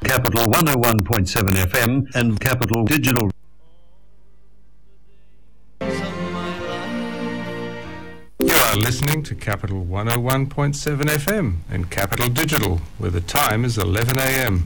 Capital 101.7 FM and Capital Digital. You are listening to Capital 101.7 FM and Capital Digital, where the time is 11 a.m.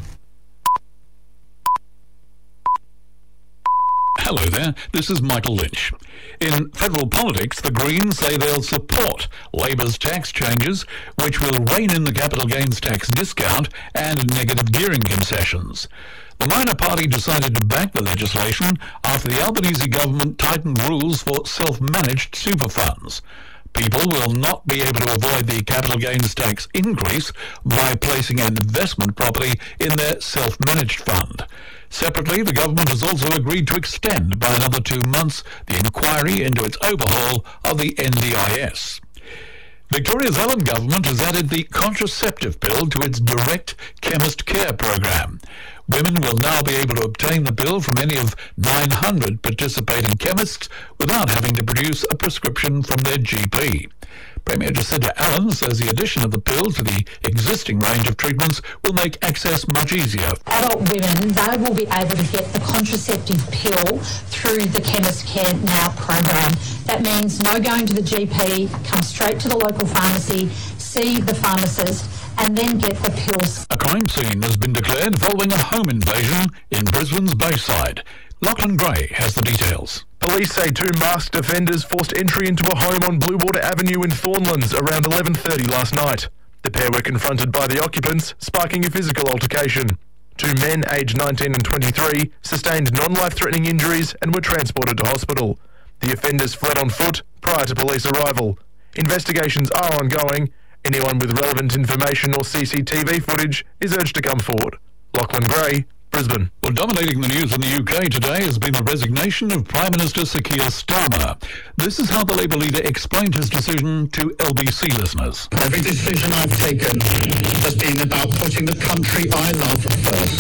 Hello there, this is Michael Lynch. In federal politics, the Greens say they'll support Labor's tax changes, which will rein in the capital gains tax discount and negative gearing concessions. The minor party decided to back the legislation after the Albanese government tightened rules for self-managed super funds. People will not be able to avoid the capital gains tax increase by placing an investment property in their self-managed fund. Separately, the government has also agreed to extend by another 2 months the inquiry into its overhaul of the NDIS. Victoria's Allan government has added the contraceptive pill to its direct chemist care program. Women will now be able to obtain the pill from any of 900 participating chemists without having to produce a prescription from their GP. Premier Jacinda Allan says the addition of the pill to the existing range of treatments will make access much easier. Adult women, they will be able to get the contraceptive pill through the Chemist Care Now program. That means no going to the GP, come straight to the local pharmacy, see the pharmacist, and then get the pills. A crime scene has been declared following a home invasion in Brisbane's Bayside. Lachlan Gray has the details. Police say 2 masked offenders forced entry into a home on Bluewater Avenue in Thornlands around 11:30 last night. The pair were confronted by the occupants, sparking a physical altercation. 2 men, aged 19 and 23, sustained non-life-threatening injuries and were transported to hospital. The offenders fled on foot prior to police arrival. Investigations are ongoing. Anyone with relevant information or CCTV footage is urged to come forward. Lachlan Gray, Brisbane. Well, dominating the news in the UK today has been the resignation of Prime Minister Sir Keir Starmer. This is how the Labour leader explained his decision to LBC listeners. Every decision I've taken has been about putting the country I love first.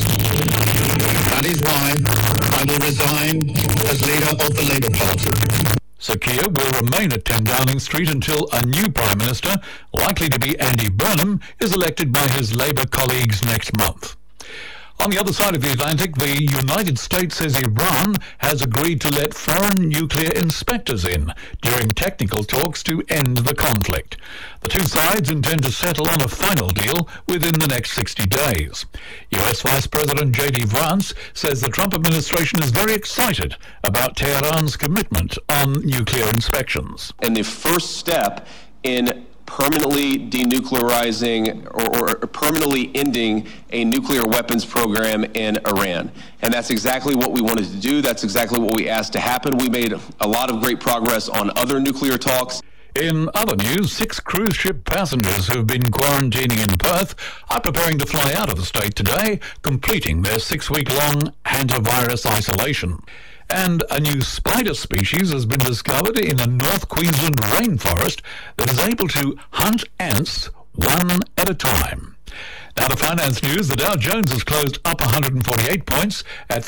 That is why I will resign as leader of the Labour Party. Sir Keir will remain at 10 Downing Street until a new Prime Minister, likely to be Andy Burnham, is elected by his Labour colleagues next month. On the other side of the Atlantic, the United States says Iran has agreed to let foreign nuclear inspectors in during technical talks to end the conflict. The two sides intend to settle on a final deal within the next 60 days. US Vice President J.D. Vance says the Trump administration is very excited about Tehran's commitment on nuclear inspections. And the first step in permanently denuclearizing or permanently ending a nuclear weapons program in Iran. And that's exactly what we wanted to do. That's exactly what we asked to happen. We made a lot of great progress on other nuclear talks. In other news, 6 cruise ship passengers who've been quarantining in Perth are preparing to fly out of the state today, completing their 6-week-long hantavirus isolation. And a new spider species has been discovered in a North Queensland rainforest that is able to hunt ants one at a time. Now to finance news, the Dow Jones has closed up 148 points at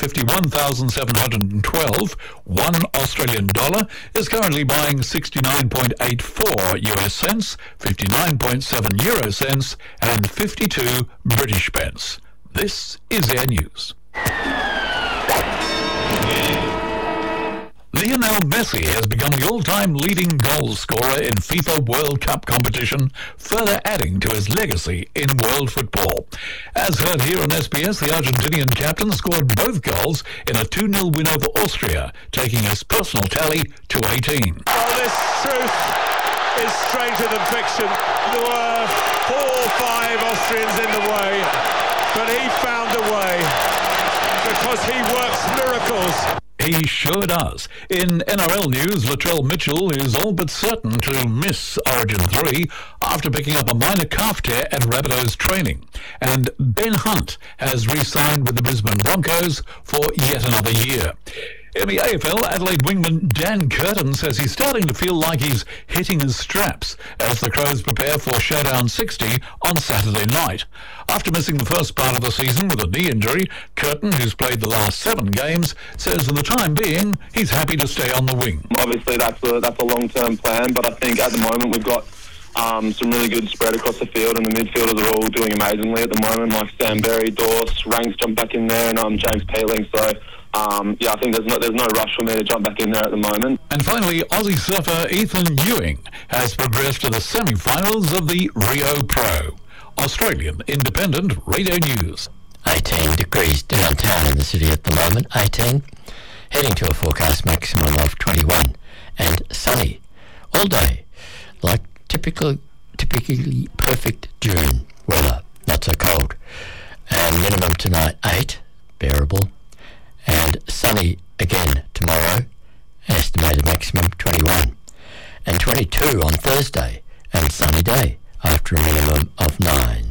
51,712. 1 Australian dollar is currently buying 69.84 US cents, 59.7 euro cents, and 52 British pence. This is Air News. Lionel Messi has become the all-time leading goal scorer in FIFA World Cup competition, further adding to his legacy in world football. As heard here on SBS, the Argentinian captain scored both goals in a 2-0 win over Austria, taking his personal tally to 18. Well, this truth is stranger than fiction. There were 4 or 5 Austrians in the way, but he found a way because he works miracles. He sure does. In NRL news, Latrell Mitchell is all but certain to miss Origin 3 after picking up a minor calf tear at Rabbitohs training. And Ben Hunt has re-signed with the Brisbane Broncos for yet another year. In the AFL, Adelaide wingman Dan Curtin says he's starting to feel like he's hitting his straps as the Crows prepare for Showdown 60 on Saturday night. After missing the first part of the season with a knee injury, Curtin, who's played the last 7 games, says for the time being he's happy to stay on the wing. Obviously that's a long-term plan, but I think at the moment we've got Some really good spread across the field, and the midfielders are all doing amazingly at the moment, like Sam Berry, Dorse, Ranks jumped back in there, and James Peeling. So, I think there's no rush for me to jump back in there at the moment. And finally, Aussie surfer Ethan Ewing has progressed to the semi-finals of the Rio Pro. Australian Independent Radio News. 18 degrees downtown in the city at the moment, 18. Heading to a forecast maximum of 21 and sunny all day, like typically perfect June weather, not so cold. And minimum tonight 8, bearable, and sunny again tomorrow, estimated maximum 21, and 22 on Thursday, and sunny day after a minimum of 9.